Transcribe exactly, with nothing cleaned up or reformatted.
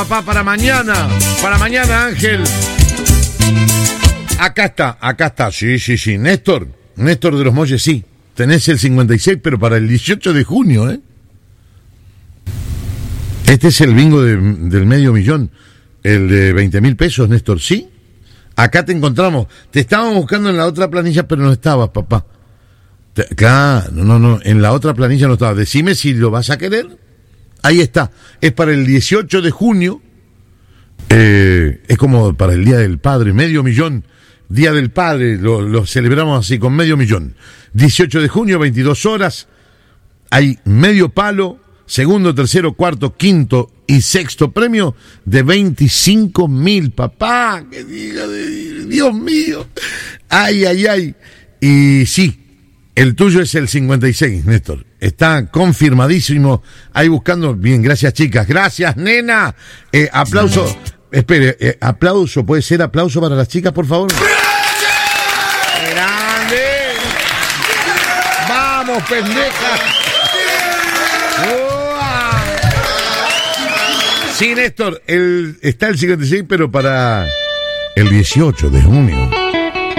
Papá, para mañana, para mañana, Ángel. Acá está, acá está, sí, sí, sí. Néstor, Néstor de los Molles, sí. Tenés el cincuenta y seis, pero para el dieciocho de junio, ¿eh? Este es el bingo de, del medio millón, el de veinte mil pesos, Néstor, ¿sí? Acá te encontramos. Te estábamos buscando en la otra planilla, pero no estabas, papá. Te, claro, no, no, no, en la otra planilla no estaba. Decime si lo vas a querer. Ahí está. Es para el dieciocho de junio. Eh, es como para el Día del Padre, medio millón. Día del Padre, lo, lo celebramos así, con medio millón. dieciocho de junio, veintidós horas. Hay medio palo, segundo, tercero, cuarto, quinto y sexto premio de veinticinco mil, papá. Que diga de Dios mío. Ay, ay, ay. Y sí. El tuyo es el cincuenta y seis, Néstor. Está confirmadísimo. Ahí buscando. Bien, gracias, chicas. Gracias, nena. Eh, aplauso. Sí. Espere, eh, aplauso. ¿Puede ser aplauso para las chicas, por favor? ¡Grande! ¡Vamos, pendejas! ¡Uah! Sí, Néstor. El, está el cincuenta y seis, pero para el dieciocho de junio.